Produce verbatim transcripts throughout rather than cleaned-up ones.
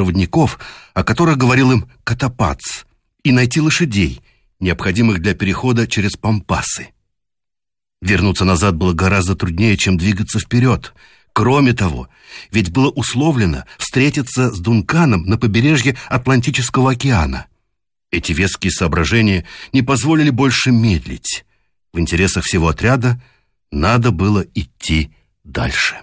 проводников, о которых говорил им Катапац, и найти лошадей, необходимых для перехода через Пампасы. Вернуться назад было гораздо труднее, чем двигаться вперед. Кроме того, ведь было условлено встретиться с Дунканом на побережье Атлантического океана. Эти веские соображения не позволили больше медлить. В интересах всего отряда надо было идти дальше.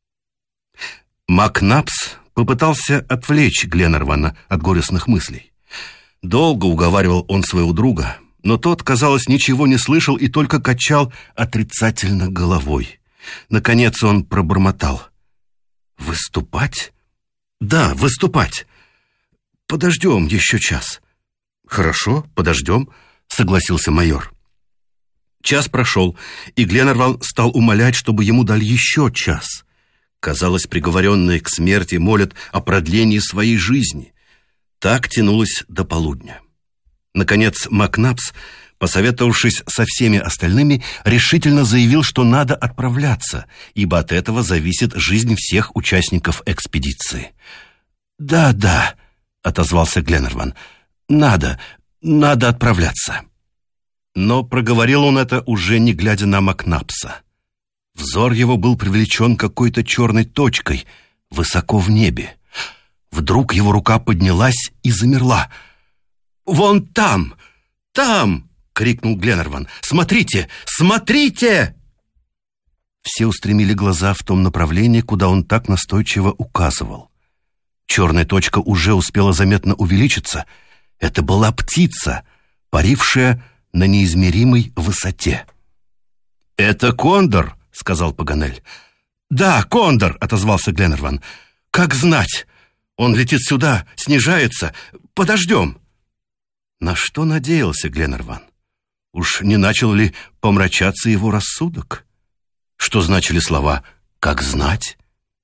Макнапс попытался отвлечь Гленарвана от горестных мыслей. Долго уговаривал он своего друга, но тот, казалось, ничего не слышал и только качал отрицательно головой. Наконец он пробормотал: «Выступать? Да, выступать. Подождем еще час». «Хорошо, подождем», — согласился майор. Час прошел, и Гленарван стал умолять, чтобы ему дали еще час. Казалось, приговоренные к смерти молят о продлении своей жизни. Так тянулось до полудня. Наконец Макнапс, посоветовавшись со всеми остальными, решительно заявил, что надо отправляться, ибо от этого зависит жизнь всех участников экспедиции. «Да, да», — отозвался Гленарван, — «надо, надо отправляться». Но проговорил он это, уже не глядя на Макнапса. Взор его был привлечен какой-то черной точкой высоко в небе. Вдруг его рука поднялась и замерла. «Вон там! Там!» — крикнул Гленарван. «Смотрите! Смотрите!» Все устремили глаза в том направлении, куда он так настойчиво указывал. Черная точка уже успела заметно увеличиться. Это была птица, парившая на неизмеримой высоте. «Это кондор», — сказал Паганель. «Да, кондор», — отозвался Гленарван. «Как знать! Он летит сюда, снижается. Подождем». На что надеялся Гленарван? Уж не начал ли помрачаться его рассудок? Что значили слова «как знать»?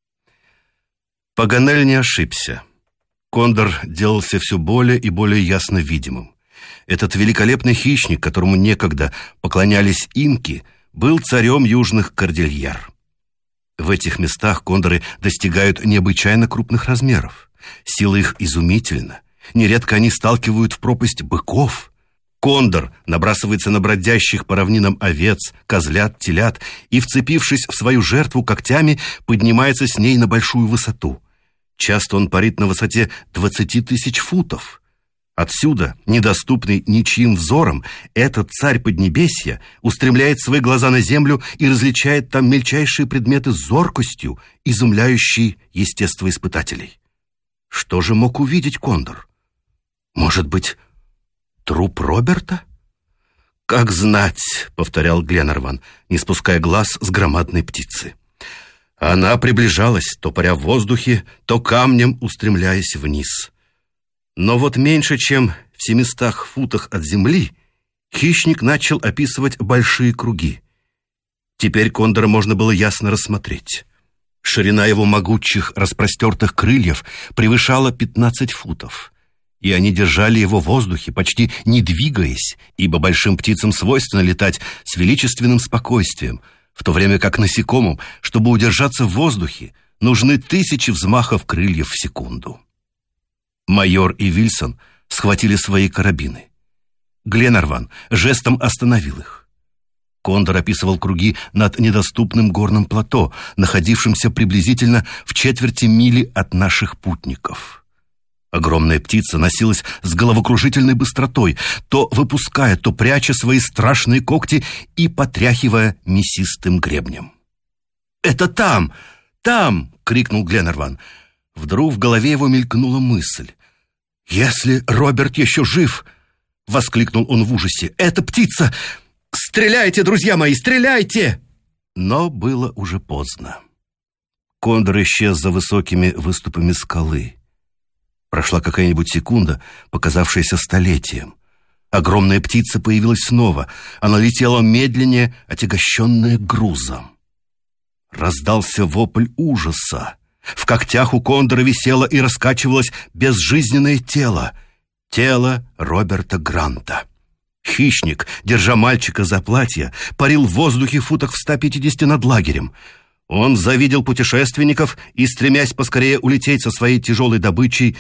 Паганель не ошибся. Кондор делался все более и более ясно видимым. Этот великолепный хищник, которому некогда поклонялись инки, был царем южных кордильер. В этих местах кондоры достигают необычайно крупных размеров. Сила их изумительна. Нередко они сталкивают в пропасть быков. Кондор набрасывается на бродящих по равнинам овец, козлят, телят и, вцепившись в свою жертву когтями, поднимается с ней на большую высоту. Часто он парит на высоте двадцати тысяч футов. Отсюда, недоступный ничьим взором, этот царь Поднебесья устремляет свои глаза на землю и различает там мельчайшие предметы с зоркостью, изумляющей естествоиспытателей. Что же мог увидеть кондор? Может быть, труп Роберта? «Как знать», — повторял Гленарван, не спуская глаз с громадной птицы. Она приближалась, то паря в воздухе, то камнем устремляясь вниз. Но вот меньше чем в семистах футах от земли хищник начал описывать большие круги. Теперь кондора можно было ясно рассмотреть. Ширина его могучих распростертых крыльев превышала пятнадцать футов, и они держали его в воздухе, почти не двигаясь, ибо большим птицам свойственно летать с величественным спокойствием, в то время как насекомым, чтобы удержаться в воздухе, нужны тысячи взмахов крыльев в секунду. Майор и Вильсон схватили свои карабины. Гленарван жестом остановил их. Кондор описывал круги над недоступным горным плато, находившимся приблизительно в четверти мили от наших путников. Огромная птица носилась с головокружительной быстротой, то выпуская, то пряча свои страшные когти и потряхивая мясистым гребнем. «Это там! Там!» — крикнул Гленарван. Вдруг в голове его мелькнула мысль. «Если Роберт еще жив!» — воскликнул он в ужасе. «Это птица! Стреляйте, друзья мои, стреляйте!» Но было уже поздно. Кондор исчез за высокими выступами скалы. Прошла какая-нибудь секунда, показавшаяся столетием. Огромная птица появилась снова. Она летела медленнее, отягощенная грузом. Раздался вопль ужаса. В когтях у кондора висело и раскачивалось безжизненное тело. Тело Роберта Гранта. Хищник, держа мальчика за платье, парил в воздухе футах в ста пятидесяти над лагерем. Он завидел путешественников и, стремясь поскорее улететь со своей тяжелой добычей,